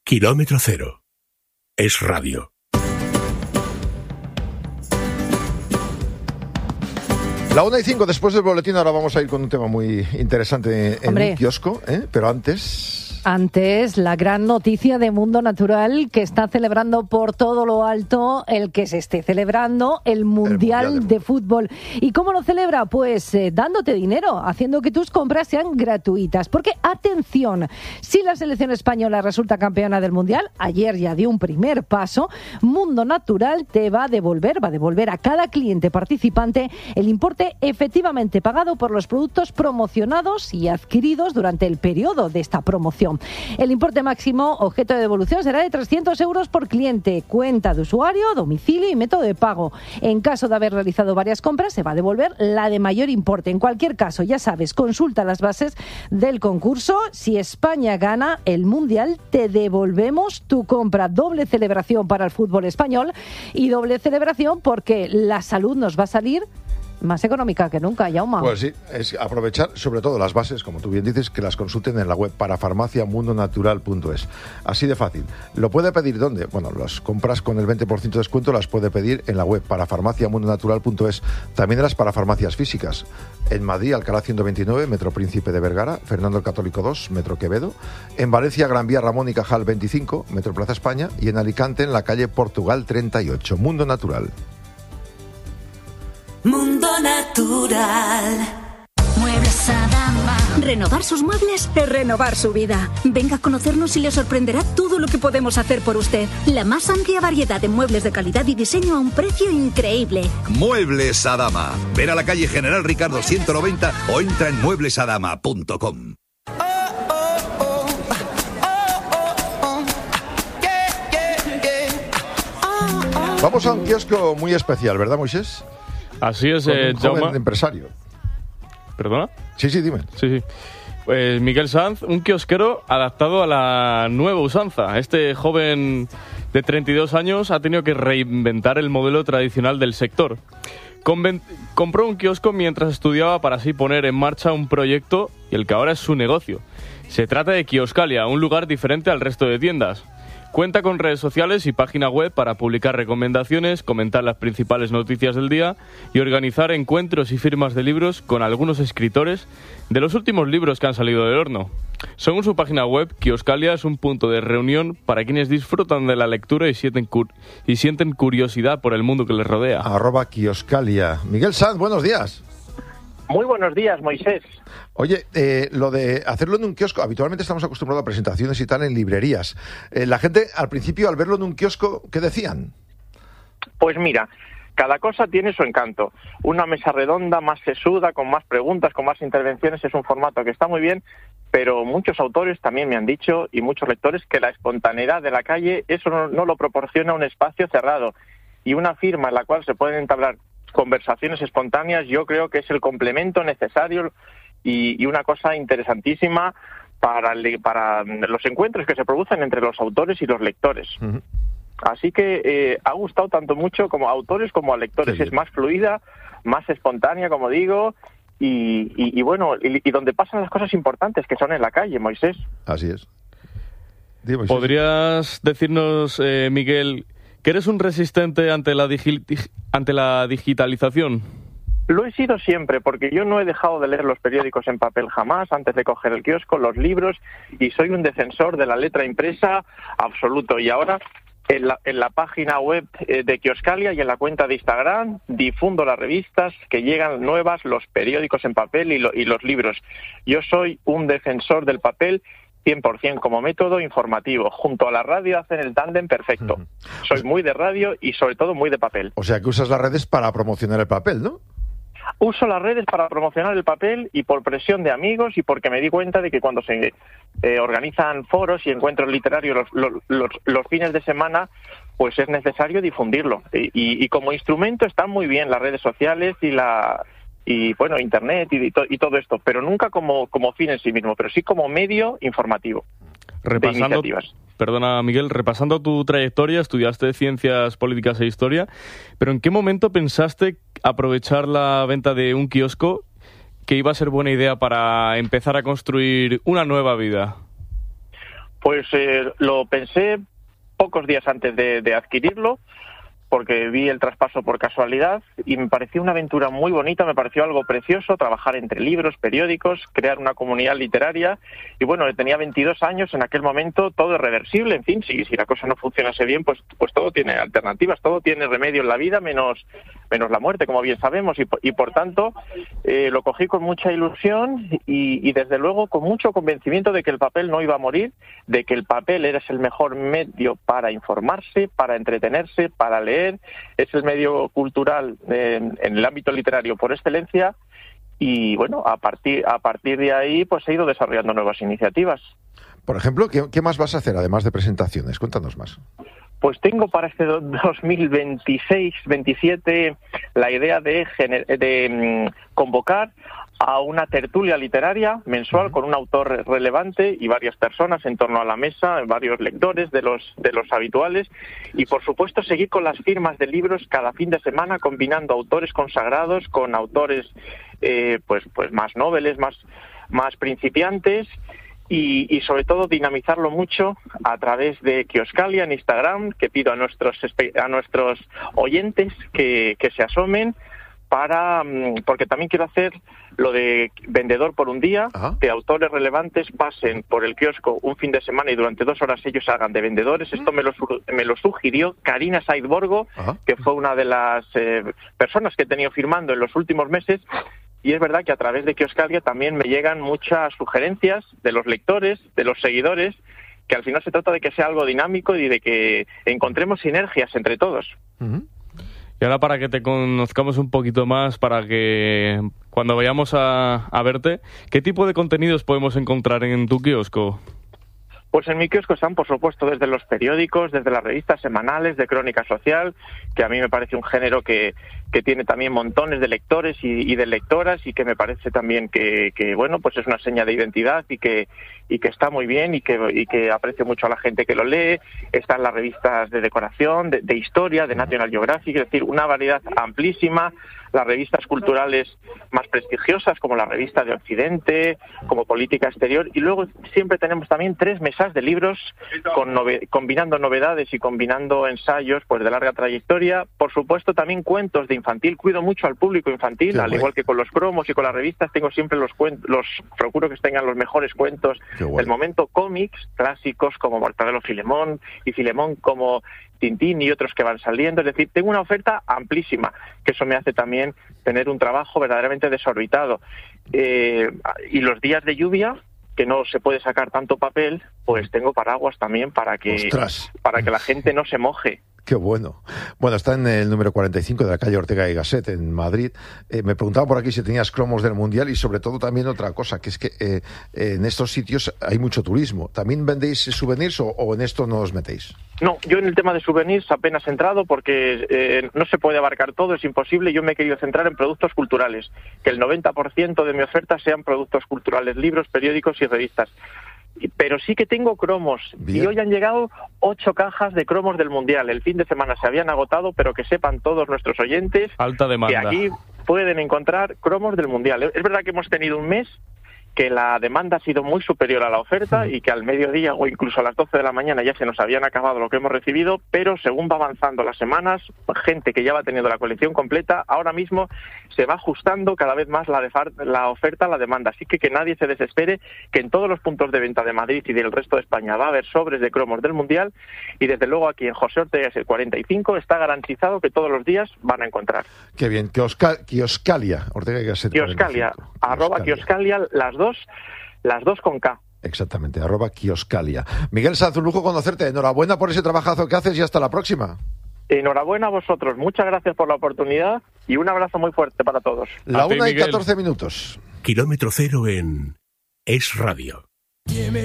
Kilómetro Cero. Es radio. La 1:05, después del boletín, ahora vamos a ir con un tema muy interesante en un kiosco, pero Antes, la gran noticia de Mundo Natural, que está celebrando por todo lo alto el que se esté celebrando el Mundial de Fútbol. ¿Y cómo lo celebra? Pues dándote dinero, haciendo que tus compras sean gratuitas. Porque, atención, si la selección española resulta campeona del Mundial, ayer ya dio un primer paso, Mundo Natural te va a devolver a cada cliente participante el importe efectivamente pagado por los productos promocionados y adquiridos durante el periodo de esta promoción. El importe máximo objeto de devolución será de 300 euros por cliente, cuenta de usuario, domicilio y método de pago. En caso de haber realizado varias compras, se va a devolver la de mayor importe. En cualquier caso, ya sabes, consulta las bases del concurso. Si España gana el Mundial, te devolvemos tu compra. Doble celebración para el fútbol español y doble celebración porque la salud nos va a salir más económica que nunca, Jaume. Pues sí, es aprovechar sobre todo las bases, como tú bien dices, que las consulten en la web parafarmaciamundonatural.es. Así de fácil. ¿Lo puede pedir dónde? Bueno, las compras con el 20% de descuento las puede pedir en la web parafarmaciamundonatural.es. También en las parafarmacias físicas. En Madrid, Alcalá 129, Metro Príncipe de Vergara, Fernando el Católico 2, Metro Quevedo. En Valencia, Gran Vía Ramón y Cajal 25, Metro Plaza España. Y en Alicante, en la calle Portugal 38. Mundo Natural. Mundo Natural. Muebles Adama. Renovar sus muebles es renovar su vida. Venga a conocernos y le sorprenderá todo lo que podemos hacer por usted. La más amplia variedad de muebles de calidad y diseño a un precio increíble. Muebles Adama. Ven a la calle General Ricardo 190 o entra en mueblesadama.com. Vamos a un kiosco muy especial, ¿verdad, Moisés? Así es, un joven Jaume. empresario. ¿Perdona? Sí, dime. Sí. Pues Miguel Sanz, un kiosquero adaptado a la nueva usanza. Este joven de 32 años ha tenido que reinventar el modelo tradicional del sector. Compró un kiosco mientras estudiaba para así poner en marcha un proyecto y el que ahora es su negocio. Se trata de Kioscalia, un lugar diferente al resto de tiendas. Cuenta con redes sociales y página web para publicar recomendaciones, comentar las principales noticias del día y organizar encuentros y firmas de libros con algunos escritores de los últimos libros que han salido del horno. Según su página web, Kioscalia es un punto de reunión para quienes disfrutan de la lectura y sienten curiosidad por el mundo que les rodea. @Kioscalia. Miguel Sanz, buenos días. Muy buenos días, Moisés. Oye, lo de hacerlo en un kiosco, habitualmente estamos acostumbrados a presentaciones y tal en librerías. La gente, al principio, al verlo en un kiosco, ¿qué decían? Pues mira, cada cosa tiene su encanto. Una mesa redonda, más sesuda, con más preguntas, con más intervenciones, es un formato que está muy bien, pero muchos autores también me han dicho, y muchos lectores, que la espontaneidad de la calle, eso no lo proporciona un espacio cerrado. Y una firma en la cual se pueden entablar conversaciones espontáneas, yo creo que es el complemento necesario y una cosa interesantísima para los encuentros que se producen entre los autores y los lectores. Uh-huh. Así que ha gustado tanto mucho como a autores como a lectores. Sí. Es más fluida, más espontánea, como digo, y bueno, y donde pasan las cosas importantes, que son en la calle, Moisés. Así es. ¿Podrías decirnos, Miguel, que eres un resistente ante la digitalización? Lo he sido siempre, porque yo no he dejado de leer los periódicos en papel jamás, antes de coger el kiosco, los libros, y soy un defensor de la letra impresa absoluto. Y ahora, en la página web de Kioscalia y en la cuenta de Instagram, difundo las revistas que llegan nuevas, los periódicos en papel y los libros. Yo soy un defensor del papel 100% como método informativo. Junto a la radio hacen el tándem perfecto. Soy muy de radio y sobre todo muy de papel. O sea que usas las redes para promocionar el papel, ¿no? Uso las redes para promocionar el papel y por presión de amigos y porque me di cuenta de que cuando se organizan foros y encuentros literarios los fines de semana, pues es necesario difundirlo. Y como instrumento están muy bien las redes sociales y bueno, internet y todo esto, pero nunca como fin en sí mismo, pero sí como medio informativo de iniciativas. Perdona, Miguel, repasando tu trayectoria, estudiaste Ciencias Políticas e Historia, pero ¿en qué momento pensaste aprovechar la venta de un kiosco que iba a ser buena idea para empezar a construir una nueva vida? Pues lo pensé pocos días antes de adquirirlo, porque vi el traspaso por casualidad y me pareció una aventura muy bonita, me pareció algo precioso, trabajar entre libros, periódicos, crear una comunidad literaria. Y bueno, tenía 22 años en aquel momento, todo es reversible, en fin, si la cosa no funcionase bien, pues todo tiene alternativas, todo tiene remedio en la vida, menos la muerte, como bien sabemos, y por tanto lo cogí con mucha ilusión y desde luego con mucho convencimiento de que el papel no iba a morir, de que el papel era el mejor medio para informarse, para entretenerse, para leer. Es el medio cultural en el ámbito literario por excelencia y bueno, a partir de ahí pues he ido desarrollando nuevas iniciativas. Por ejemplo, ¿qué más vas a hacer además de presentaciones? Cuéntanos más. Pues tengo para este 2026-27 la idea de convocar a una tertulia literaria mensual con un autor relevante y varias personas en torno a la mesa, varios lectores de los habituales, y por supuesto seguir con las firmas de libros cada fin de semana, combinando autores consagrados con autores pues más noveles, más principiantes. Y sobre todo dinamizarlo mucho a través de Kioscalia en Instagram, que pido a nuestros oyentes que se asomen porque también quiero hacer lo de vendedor por un día. Ajá. Que autores relevantes pasen por el kiosco un fin de semana y durante 2 horas ellos hagan de vendedores. Esto me lo sugirió Karina Saidborgo, que fue una de las personas que he tenido firmando en los últimos meses. Y es verdad que a través de Kioscalia también me llegan muchas sugerencias de los lectores, de los seguidores, que al final se trata de que sea algo dinámico y de que encontremos sinergias entre todos. Uh-huh. Y ahora, para que te conozcamos un poquito más, para que cuando vayamos a verte, ¿qué tipo de contenidos podemos encontrar en tu kiosco? Pues en mi kiosco están, por supuesto, desde los periódicos, desde las revistas semanales de crónica social, que a mí me parece un género que tiene también montones de lectores y de lectoras, y que me parece también que bueno, pues es una seña de identidad y que está muy bien y que aprecio mucho a la gente que lo lee. Están las revistas de decoración, de historia, de National Geographic, es decir, una variedad amplísima. Las revistas culturales más prestigiosas, como la revista de Occidente, como Política Exterior, y luego siempre tenemos también 3 mesas de libros combinando novedades y combinando ensayos pues de larga trayectoria. Por supuesto, también cuentos de infantil. Cuido mucho al público infantil, al igual que con los cromos y con las revistas, tengo siempre procuro que tengan los mejores cuentos del momento. Cómics clásicos como Mortadelo Filemón y Filemón como Tintín y otros que van saliendo. Es decir, tengo una oferta amplísima, que eso me hace también tener un trabajo verdaderamente desorbitado. Y los días de lluvia, que no se puede sacar tanto papel, pues tengo paraguas también para que la gente no se moje. Qué bueno. Bueno, está en el número 45 de la calle Ortega y Gasset, en Madrid. Me preguntaba por aquí si tenías cromos del Mundial y sobre todo también otra cosa, que es que en estos sitios hay mucho turismo. ¿También vendéis souvenirs o en esto no os metéis? No, yo en el tema de souvenirs apenas he entrado porque no se puede abarcar todo, es imposible. Yo me he querido centrar en productos culturales, que el 90% de mi oferta sean productos culturales, libros, periódicos y revistas. Pero sí que tengo cromos. Bien. Y hoy han llegado 8 cajas de cromos del Mundial. El fin de semana se habían agotado, pero que sepan todos nuestros oyentes alta demanda, que aquí pueden encontrar cromos del Mundial. Es verdad que hemos tenido un mes que la demanda ha sido muy superior a la oferta y que al mediodía o incluso a las 12 de la mañana ya se nos habían acabado lo que hemos recibido, pero según va avanzando las semanas, gente que ya va teniendo la colección completa, ahora mismo se va ajustando cada vez más la oferta a la demanda. Así que nadie se desespere, que en todos los puntos de venta de Madrid y del resto de España va a haber sobres de cromos del Mundial, y desde luego aquí en José Ortega es el 45, está garantizado que todos los días van a encontrar. Qué bien. Kioscalia, Ortega y Gasset. Kioscalia, @Kioscalia, las dos con K. Exactamente, @Kioscalia. Miguel Sanz, un lujo conocerte. Enhorabuena por ese trabajazo que haces y hasta la próxima. Enhorabuena a vosotros. Muchas gracias por la oportunidad y un abrazo muy fuerte para todos. La 1:14 minutos. Kilómetro cero en Es Radio.